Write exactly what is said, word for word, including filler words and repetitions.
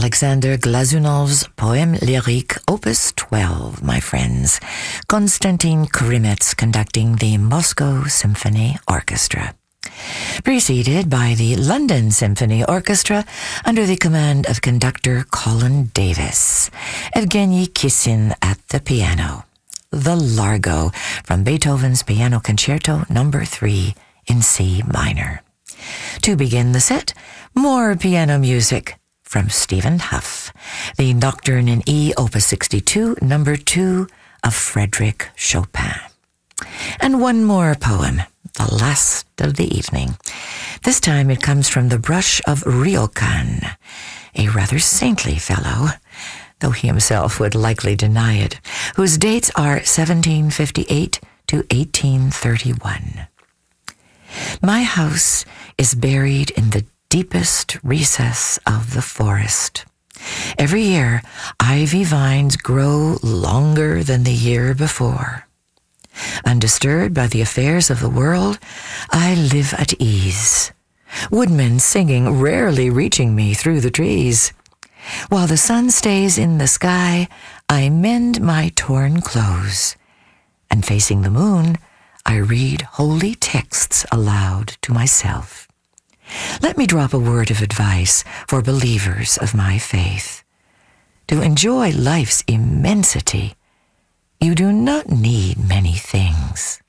Alexander Glazunov's poem lyrique opus twelve, my friends. Konstantin Krimetz conducting the Moscow Symphony Orchestra. Preceded by the London Symphony Orchestra under the command of conductor Colin Davis. Evgeny Kissin at the piano. The Largo from Beethoven's Piano Concerto number three in C minor. To begin the set, more piano music from Stephen Hough, the Nocturne in E, Opus sixty-two, number two of Frédéric Chopin. And one more poem, the last of the evening. This time it comes from the brush of Ryokan, a rather saintly fellow, though he himself would likely deny it, whose dates are seventeen fifty-eight to eighteen thirty-one. My house is buried in the deepest recess of the forest. Every year, ivy vines grow longer than the year before. Undisturbed by the affairs of the world, I live at ease, woodmen singing rarely reaching me through the trees. While the sun stays in the sky, I mend my torn clothes, and facing the moon, I read holy texts aloud to myself. Let me drop a word of advice for believers of my faith. To enjoy life's immensity, you do not need many things.